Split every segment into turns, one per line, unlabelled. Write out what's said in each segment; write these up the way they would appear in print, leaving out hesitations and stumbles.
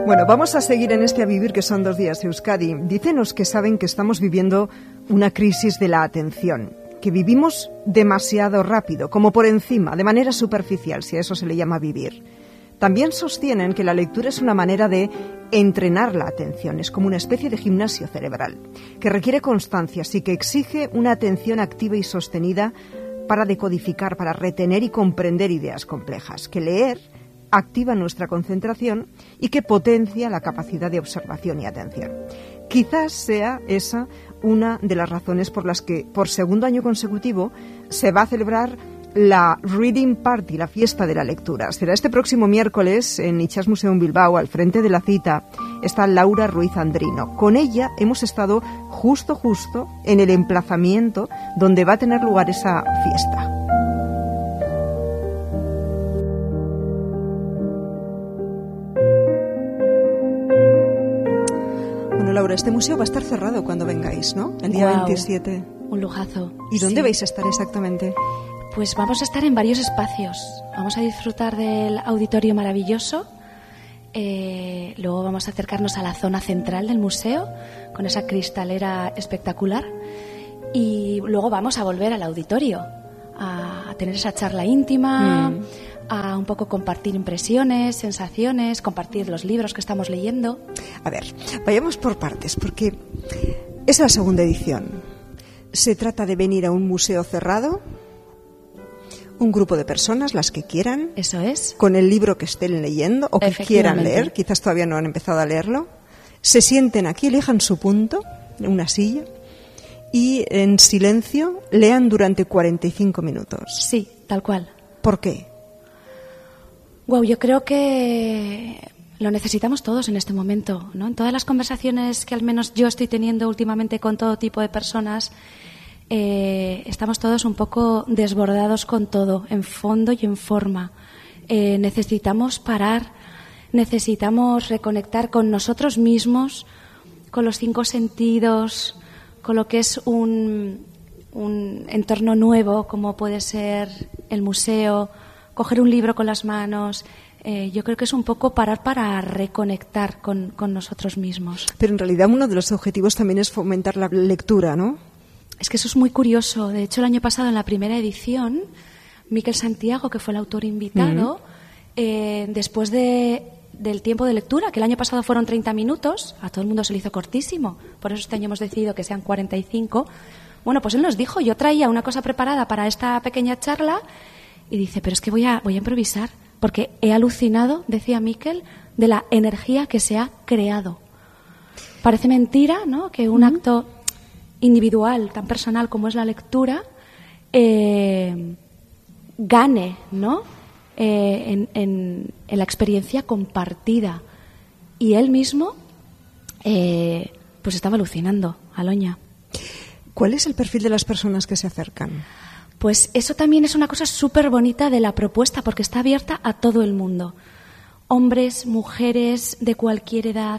Bueno, vamos a seguir en este A Vivir, que son 2 días, Euskadi. Dicen los que saben que estamos viviendo una crisis de la atención, que vivimos demasiado rápido, como por encima, de manera superficial, si a eso se le llama vivir. También sostienen que la lectura es una manera de entrenar la atención, es como una especie de gimnasio cerebral, que requiere constancia, así que exige una atención activa y sostenida para decodificar, para retener y comprender ideas complejas, que leer activa nuestra concentración y que potencia la capacidad de observación y atención. Quizás sea esa una de las razones por las que, por segundo año consecutivo, se va a celebrar la Reading Party, la fiesta de la lectura. Será este próximo miércoles en Itxas Museum Bilbao. Al frente de la cita está Laura Ruiz Andrino. Con ella hemos estado justo en el emplazamiento donde va a tener lugar esa fiesta. Bueno, Laura, este museo va a estar cerrado cuando vengáis, ¿no? El día 27.
Un lujazo.
¿Y dónde vais a estar exactamente?
Pues vamos a estar en varios espacios. Vamos a disfrutar del auditorio maravilloso. Luego vamos a acercarnos a la zona central del museo, con esa cristalera espectacular. Y luego vamos a volver al auditorio, a tener esa charla íntima, a un poco compartir impresiones, sensaciones, compartir los libros que estamos leyendo.
A ver, vayamos por partes, porque es la segunda edición. Se trata de venir a un museo cerrado, un grupo de personas, las que quieran.
Eso es.
Con el libro que estén leyendo o que quieran leer, quizás todavía no han empezado a leerlo. Se sienten aquí, elijan su punto, en una silla, y en silencio lean durante 45 minutos.
Sí, tal cual.
¿Por qué?
Wow, yo creo que lo necesitamos todos en este momento, ¿no? En todas las conversaciones que al menos yo estoy teniendo últimamente con todo tipo de personas, estamos todos un poco desbordados con todo, en fondo y en forma. Necesitamos parar, necesitamos reconectar con nosotros mismos, con los 5 sentidos, con lo que es un entorno nuevo, como puede ser el museo, coger un libro con las manos. Yo creo que es un poco parar para reconectar con nosotros mismos.
Pero en realidad uno de los objetivos también es fomentar la lectura, ¿no?
Es que eso es muy curioso. De hecho, el año pasado, en la primera edición, Miquel Santiago, que fue el autor invitado, después del tiempo de lectura, que el año pasado fueron 30 minutos, a todo el mundo se le hizo cortísimo, por eso este año hemos decidido que sean 45. Bueno, pues él nos dijo, yo traía una cosa preparada para esta pequeña charla, y dice, pero es que voy a improvisar, porque he alucinado, decía Miquel, de la energía que se ha creado. Parece mentira, ¿no?, que un acto individual, tan personal como es la lectura, gane, ¿no?, en la experiencia compartida. Y él mismo pues estaba alucinando, Aloña.
¿Cuál es el perfil de las personas que se acercan?
Pues eso también es una cosa súper bonita de la propuesta, porque está abierta a todo el mundo. Hombres, mujeres, de cualquier edad,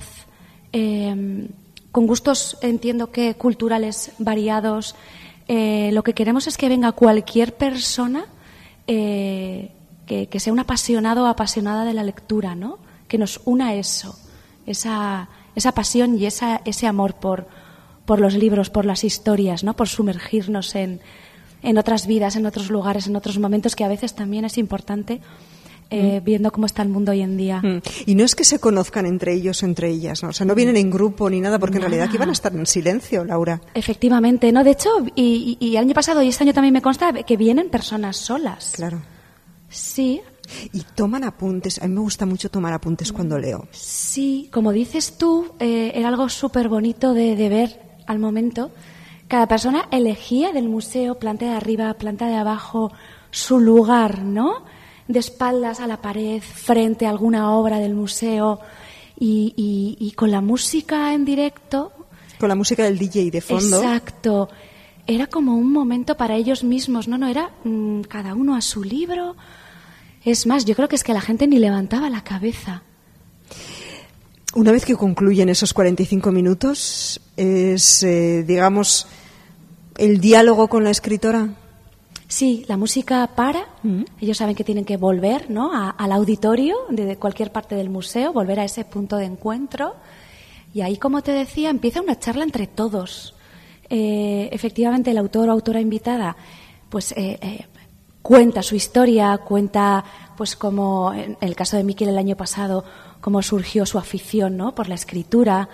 con gustos, entiendo que culturales variados. Lo que queremos es que venga cualquier persona que sea un apasionado o apasionada de la lectura, ¿no? Que nos una eso, esa pasión y ese amor por los libros, por las historias, ¿no? Por sumergirnos en otras vidas, en otros lugares, en otros momentos, que a veces también es importante, viendo cómo está el mundo hoy en día.
Y no es que se conozcan entre ellos o entre ellas, ¿no? O sea, no vienen en grupo ni nada, porque en realidad aquí van a estar en silencio, Laura.
Efectivamente, ¿no? De hecho, y el año pasado y este año también me consta que vienen personas solas.
Claro.
Sí.
Y toman apuntes. A mí me gusta mucho tomar apuntes cuando leo.
Sí, como dices tú, era algo súper bonito de ver al momento. Cada persona elegía del museo, planta de arriba, planta de abajo, su lugar, ¿no? De espaldas a la pared, frente a alguna obra del museo, y con la música en directo.
Con la música del DJ de fondo.
Exacto. Era como un momento para ellos mismos, ¿no? No era cada uno a su libro. Es más, yo creo que es que la gente ni levantaba la cabeza.
Una vez que concluyen esos 45 minutos, es, digamos, el diálogo con la escritora.
Sí, la música para. Ellos saben que tienen que volver, ¿no?, al auditorio de cualquier parte del museo, volver a ese punto de encuentro. Y ahí, como te decía, empieza una charla entre todos. Efectivamente, el autor o autora invitada pues cuenta su historia, cuenta, pues, como en el caso de Miquel el año pasado, cómo surgió su afición, ¿no?, por la escritura.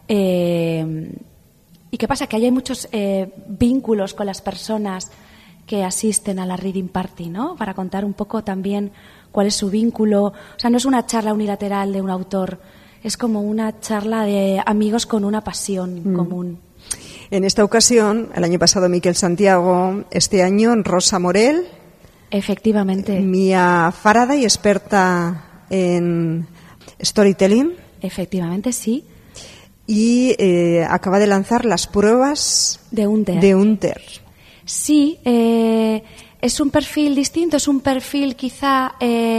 ¿Y qué pasa? Que hay muchos vínculos con las personas que asisten a la Reading Party, ¿no?, para contar un poco también cuál es su vínculo. O sea, no es una charla unilateral de un autor, es como una charla de amigos con una pasión común.
En esta ocasión, el año pasado Miquel Santiago, este año Rosa Morel.
Efectivamente.
Mía Faraday, experta en storytelling.
Efectivamente, sí.
Y acaba de lanzar las pruebas
de
Hunter.
Sí, es un perfil distinto, es un perfil quizá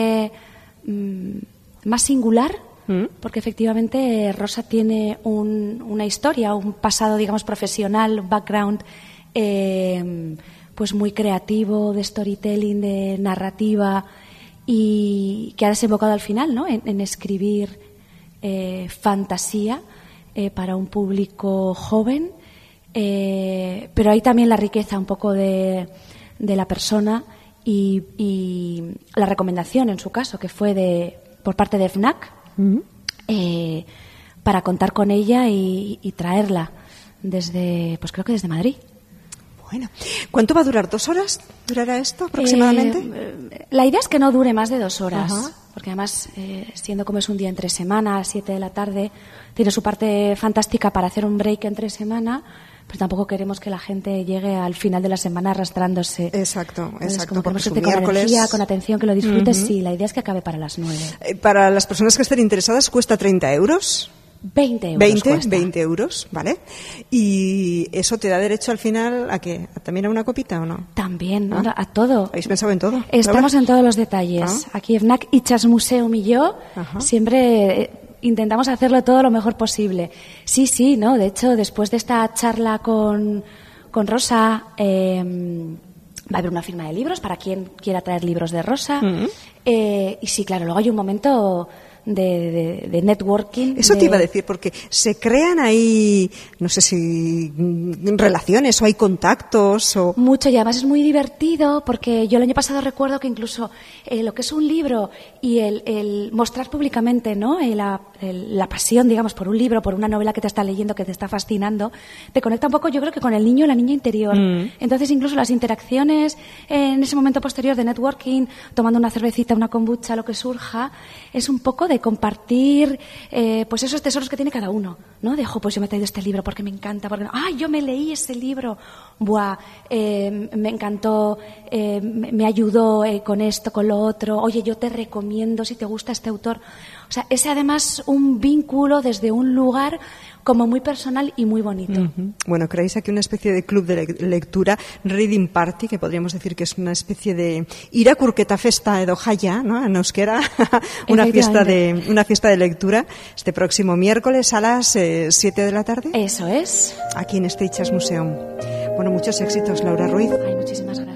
más singular, porque efectivamente Rosa tiene una historia, un pasado, digamos, profesional, un background pues muy creativo, de storytelling, de narrativa, y que ha desembocado al final, ¿no?, en escribir fantasía para un público joven. Pero hay también la riqueza un poco de la persona y la recomendación, en su caso, que fue por parte de FNAC, para contar con ella y traerla desde, pues creo que desde Madrid.
Bueno, ¿cuánto va a durar? ¿2 horas durará esto aproximadamente?
La idea es que no dure más de 2 horas.
Ajá.
Porque además, siendo como es un día entre semana, a las 7 de la tarde, tiene su parte fantástica para hacer un break entre semana, pero tampoco queremos que la gente llegue al final de la semana arrastrándose.
Exacto.
Como queremos que esté con energía, con atención, que lo disfrutes. Sí, la idea es que acabe para las 9.
Para las personas que estén interesadas, ¿cuesta 30 euros?
20 euros.
20 euros, ¿vale? Y eso te da derecho al final ¿a qué? ¿También a una copita o no?
También, ¿no? A todo.
¿Habéis pensado en todo?
Estamos en todos los detalles. Aquí FNAC, Itxas Museum y yo siempre intentamos hacerlo todo lo mejor posible. Sí, ¿no? De hecho, después de esta charla con Rosa, va a haber una firma de libros para quien quiera traer libros de Rosa. Y sí, claro, luego hay un momento de networking.
Eso te iba a decir, porque se crean ahí, no sé si relaciones o hay contactos o...
Mucho, y además es muy divertido, porque yo el año pasado recuerdo que incluso lo que es un libro y el mostrar públicamente, ¿no?, la pasión, digamos, por un libro, por una novela que te está leyendo, que te está fascinando, te conecta un poco, yo creo que con el niño o la niña interior. Entonces incluso las interacciones en ese momento posterior de networking, tomando una cervecita, una kombucha, lo que surja, es un poco de compartir pues esos tesoros que tiene cada uno, ¿no? De, pues yo me he traído este libro porque me encanta, porque yo me leí ese libro, me encantó, me ayudó con esto, con lo otro, oye, yo te recomiendo si te gusta este autor. O sea, es además un vínculo desde un lugar como muy personal y muy bonito.
Bueno, creáis aquí una especie de club de lectura, Reading Party, que podríamos decir que es una especie de irakurketa festa edo jaia, ¿no?, en euskera, una fiesta de lectura, este próximo miércoles a las 7 de la tarde.
Eso es.
Aquí en este Itxas Museum. Bueno, muchos éxitos, Laura Ruiz.
Muchísimas gracias.